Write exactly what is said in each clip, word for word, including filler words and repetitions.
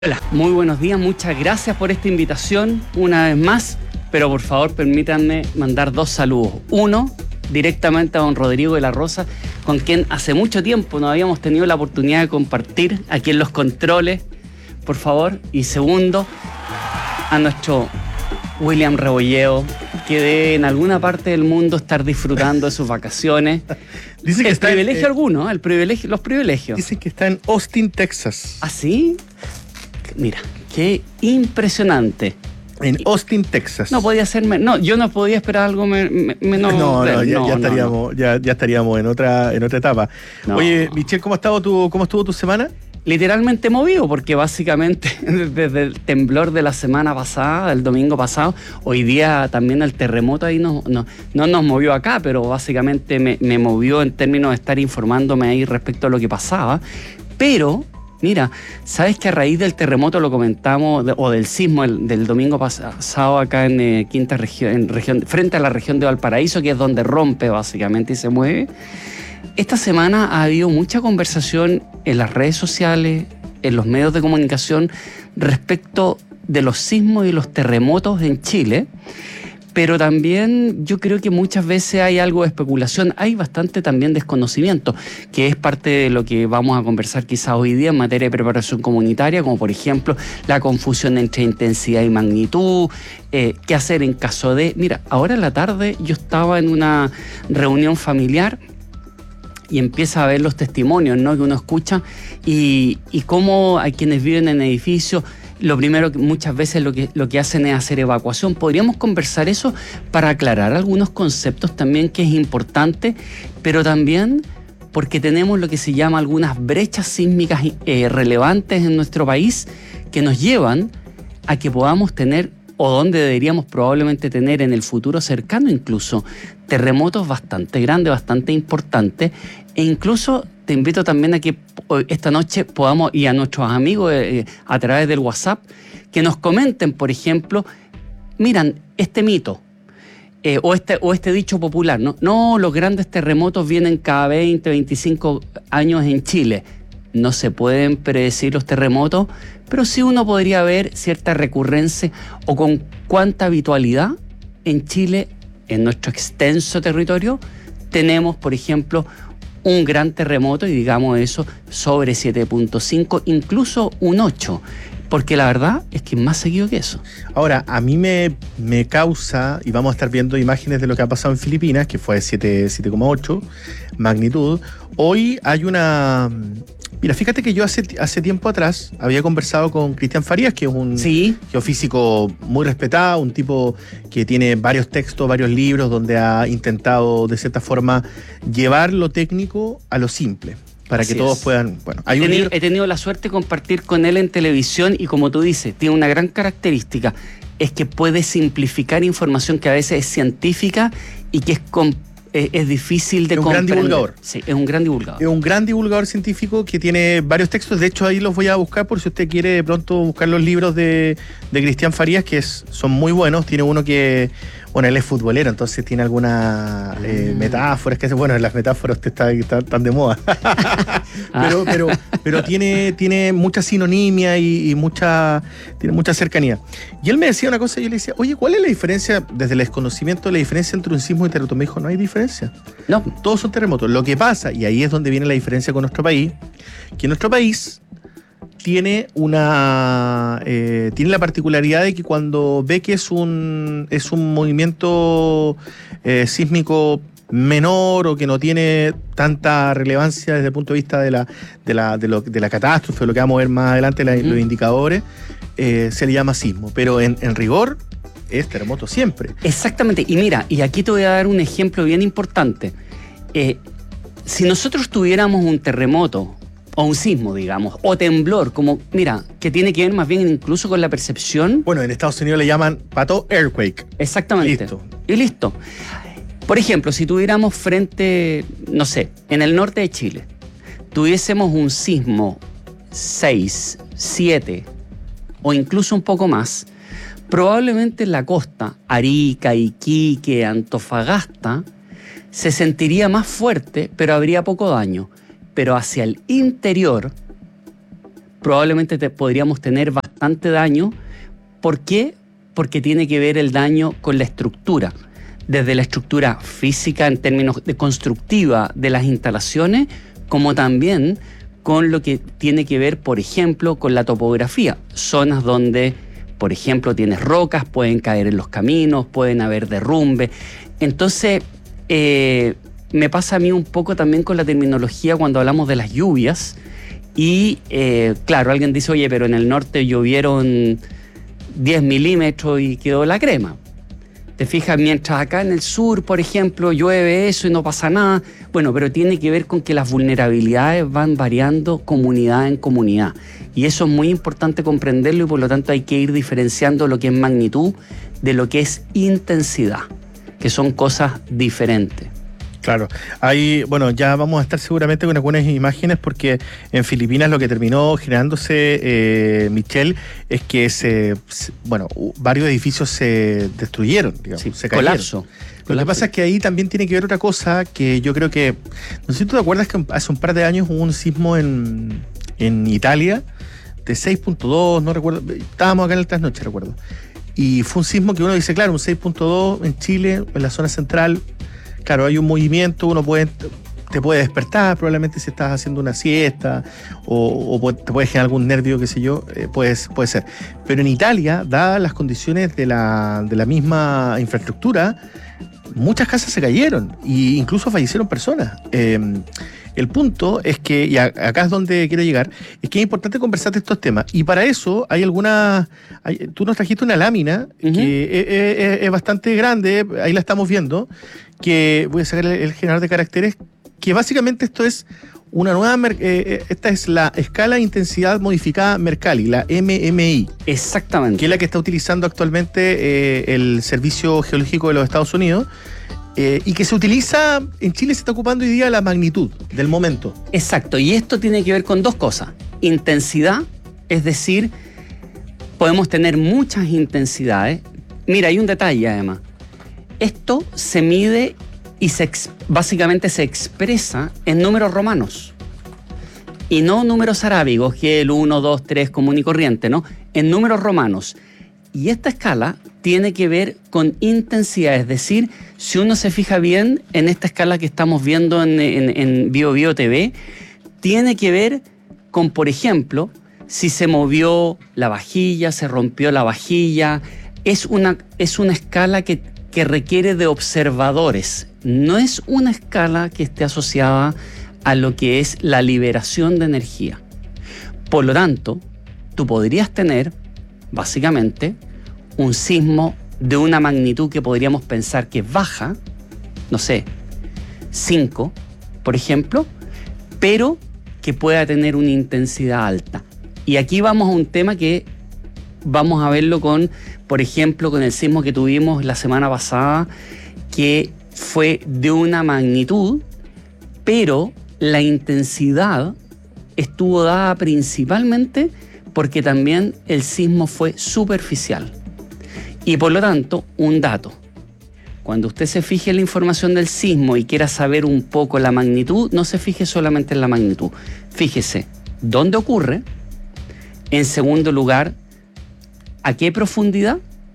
Hola, muy buenos días, muchas gracias por esta invitación una vez más, pero por favor permítanme mandar dos saludos. Uno, directamente a don Rodrigo de la Rosa, con quien hace mucho tiempo no habíamos tenido la oportunidad de compartir aquí en los controles, por favor. Y segundo, a nuestro William Rebolleo, que debe en alguna parte del mundo estar disfrutando de sus vacaciones. Dice que el está privilegio en, eh, alguno, el privilegio, los privilegios. Dicen que está en Austin, Texas. ¿Ah, sí? Mira, qué impresionante. En Austin, Texas. No podía ser, no, yo no podía esperar algo me, me, menos. No, no, ya, no, ya no, estaríamos, no. Ya, ya estaríamos en otra, en otra etapa. No. Oye, Michelle, ¿cómo ha estado tu, cómo estuvo tu semana? Literalmente movido, porque básicamente desde el temblor de la semana pasada, el domingo pasado, hoy día también el terremoto ahí no, no, no nos movió acá, pero básicamente me, me movió en términos de estar informándome ahí respecto a lo que pasaba. Pero mira, ¿sabes que a raíz del terremoto lo comentamos, de, o del sismo el, del domingo pasado acá en eh, quinta región, en región, frente a la región de Valparaíso, que es donde rompe básicamente y se mueve? Esta semana ha habido mucha conversación en las redes sociales, en los medios de comunicación, respecto de los sismos y los terremotos en Chile. Pero también yo creo que muchas veces hay algo de especulación, hay bastante también desconocimiento, que es parte de lo que vamos a conversar quizás hoy día en materia de preparación comunitaria, como por ejemplo la confusión entre intensidad y magnitud, eh, qué hacer en caso de... Mira, ahora en la tarde yo estaba en una reunión familiar y empieza a ver los testimonios, ¿no?, que uno escucha y, y cómo hay quienes viven en edificios. Lo primero que muchas veces lo que, lo que hacen es hacer evacuación. Podríamos conversar eso para aclarar algunos conceptos también, que es importante, pero también porque tenemos lo que se llama algunas brechas sísmicas eh, relevantes en nuestro país que nos llevan a que podamos tener, o donde deberíamos probablemente tener en el futuro cercano incluso, terremotos bastante grandes, bastante importantes, e incluso te invito también a que esta noche podamos, y a nuestros amigos eh, a través del WhatsApp, que nos comenten, por ejemplo, miran, este mito, eh, o, este, o este dicho popular, ¿no? No, los grandes terremotos vienen cada veinte, veinticinco años en Chile. No se pueden predecir los terremotos, pero sí uno podría ver cierta recurrencia o con cuánta habitualidad en Chile, en nuestro extenso territorio, tenemos, por ejemplo, un gran terremoto, y digamos eso, sobre siete punto cinco, incluso un ocho, porque la verdad es que es más seguido que eso. Ahora, a mí me, me causa, y vamos a estar viendo imágenes de lo que ha pasado en Filipinas, que fue siete coma ocho magnitud. Hoy hay una... Mira, fíjate que yo hace, hace tiempo atrás había conversado con Cristian Farías, que es un ¿Sí? geofísico muy respetado, un tipo que tiene varios textos, varios libros, donde ha intentado de cierta forma llevar lo técnico a lo simple, para Así que todos es. puedan... Bueno, hay he, un tenido, libro... he tenido la suerte de compartir con él en televisión y, como tú dices, tiene una gran característica, es que puede simplificar información que a veces es científica y que es compleja. Es difícil de comprender. Es un gran divulgador. Sí, es un gran divulgador. Es un gran divulgador científico que tiene varios textos. De hecho, ahí los voy a buscar por si usted quiere de pronto buscar los libros de, de Cristian Farías, que es, son muy buenos. Tiene uno que... Bueno, él es futbolero, entonces tiene algunas eh, metáforas que... Bueno, las metáforas están está, tan de moda. pero pero, pero tiene, tiene mucha sinonimia y, y mucha, tiene mucha cercanía. Y él me decía una cosa y yo le decía, oye, ¿cuál es la diferencia, desde el desconocimiento, la diferencia entre un sismo y un terremoto? Me dijo, no hay diferencia. No. Todos son terremotos. Lo que pasa, y ahí es donde viene la diferencia con nuestro país, que nuestro país tiene una eh, tiene la particularidad de que cuando ve que es un es un movimiento eh, sísmico menor o que no tiene tanta relevancia desde el punto de vista de la de la de, lo, de la catástrofe, lo que vamos a ver más adelante, la, mm. los indicadores, eh, se le llama sismo, pero en, en rigor es terremoto siempre. Exactamente. Y mira, y aquí te voy a dar un ejemplo bien importante. Eh, si nosotros tuviéramos un terremoto o un sismo, digamos, o temblor, como, mira, que tiene que ver más bien incluso con la percepción. Bueno, en Estados Unidos le llaman pato earthquake. Exactamente. Listo. Y listo. Por ejemplo, si tuviéramos frente, no sé, en el norte de Chile, tuviésemos un sismo seis, siete o incluso un poco más, probablemente en la costa, Arica, Iquique, Antofagasta, se sentiría más fuerte, pero habría poco daño. Pero hacia el interior probablemente te, podríamos tener bastante daño. ¿Por qué? Porque tiene que ver el daño con la estructura, desde la estructura física en términos de constructiva de las instalaciones, como también con lo que tiene que ver, por ejemplo, con la topografía. Zonas donde, por ejemplo, tienes rocas, pueden caer en los caminos, pueden haber derrumbes. Entonces, eh, me pasa a mí un poco también con la terminología cuando hablamos de las lluvias. Y, eh, claro, alguien dice, oye, pero en el norte llovieron diez milímetros y quedó la crema. Te fijas, mientras acá en el sur, por ejemplo, llueve eso y no pasa nada. Bueno, pero tiene que ver con que las vulnerabilidades van variando comunidad en comunidad. Y eso es muy importante comprenderlo y por lo tanto hay que ir diferenciando lo que es magnitud de lo que es intensidad, que son cosas diferentes. Claro, hay, bueno, ya vamos a estar seguramente con algunas imágenes porque en Filipinas lo que terminó generándose, eh, Michelle, es que se, se, bueno, varios edificios se destruyeron, digamos, sí, se cayeron. Colapso. Lo colapso. que pasa es que ahí también tiene que ver otra cosa que yo creo que, no sé si tú te acuerdas que hace un par de años hubo un sismo en, en Italia de seis punto dos, no recuerdo, estábamos acá en el trasnoche, recuerdo. Y fue un sismo que uno dice, claro, un seis punto dos en Chile, en la zona central. Claro, hay un movimiento, uno puede, te puede despertar, probablemente si estás haciendo una siesta o, o te puede generar algún nervio, qué sé yo, eh, puede, puede ser. Pero en Italia, dadas las condiciones de la, de la misma infraestructura, muchas casas se cayeron e incluso fallecieron personas. Eh, el punto es que, y acá es donde quiero llegar, es que es importante conversar de estos temas. Y para eso hay algunas... Hay, tú nos trajiste una lámina uh-huh. que es, es, es bastante grande, ahí la estamos viendo, que voy a sacar el, el generador de caracteres, que básicamente esto es una nueva... Eh, esta es la escala de intensidad modificada Mercalli, la M M I. Exactamente. Que es la que está utilizando actualmente eh, el Servicio Geológico de los Estados Unidos. Eh, y que se utiliza, en Chile se está ocupando hoy día la magnitud del momento. Exacto, y esto tiene que ver con dos cosas. Intensidad, es decir, podemos tener muchas intensidades. Mira, hay un detalle además. Esto se mide y se ex, básicamente se expresa en números romanos. Y no números arábigos, que el uno, dos, tres común y corriente, ¿no? En números romanos. Y esta escala tiene que ver con intensidad, es decir, si uno se fija bien en esta escala que estamos viendo en, en, en Bio Bio T V, tiene que ver con, por ejemplo, si se movió la vajilla, se rompió la vajilla. Es una, es una escala que, que requiere de observadores. No es una escala que esté asociada a lo que es la liberación de energía. Por lo tanto, tú podrías tener, básicamente, un sismo de una magnitud que podríamos pensar que es baja, no sé, cinco, por ejemplo, pero que pueda tener una intensidad alta. Y aquí vamos a un tema que vamos a verlo con, por ejemplo, con el sismo que tuvimos la semana pasada, que fue de una magnitud, pero la intensidad estuvo dada principalmente porque también el sismo fue superficial. Y por lo tanto, un dato. Cuando usted se fije en la información del sismo y quiera saber un poco la magnitud, no se fije solamente en la magnitud. Fíjese dónde ocurre. En segundo lugar, a qué profundidad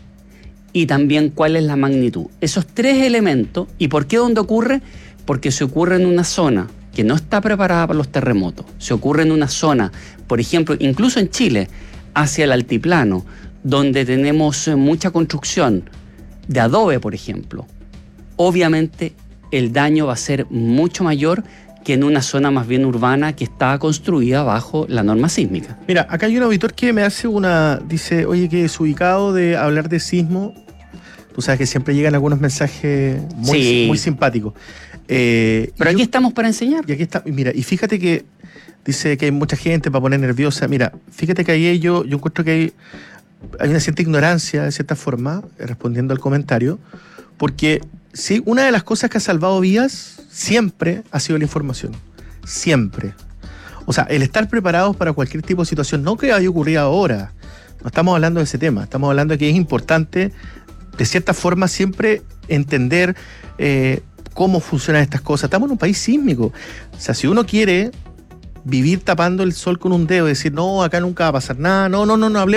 y también cuál es la magnitud. Esos tres elementos. ¿Y por qué dónde ocurre? Porque se ocurre en una zona que no está preparada para los terremotos. Se ocurre en una zona, por ejemplo, incluso en Chile, hacia el altiplano, donde tenemos mucha construcción de adobe, por ejemplo. Obviamente el daño va a ser mucho mayor que en una zona más bien urbana que está construida bajo la norma sísmica. Mira, acá hay un auditor que me hace una... Dice, oye, que desubicado de hablar de sismo. Tú sabes que siempre llegan algunos mensajes muy, sí. muy simpáticos. Eh, Pero aquí yo, estamos para enseñar. Y aquí está, mira, y fíjate que dice que hay mucha gente para poner nerviosa. Mira, fíjate que ahí yo, yo encuentro que hay, hay una cierta ignorancia, de cierta forma, respondiendo al comentario, porque sí, una de las cosas que ha salvado vidas siempre ha sido la información. Siempre. O sea, el estar preparados para cualquier tipo de situación, no que haya ocurrido ahora. No estamos hablando de ese tema. Estamos hablando de que es importante, de cierta forma, siempre entender eh, cómo funcionan estas cosas. Estamos en un país sísmico. O sea, si uno quiere vivir tapando el sol con un dedo, decir, no, acá nunca va a pasar nada, no, no, no, no hablemos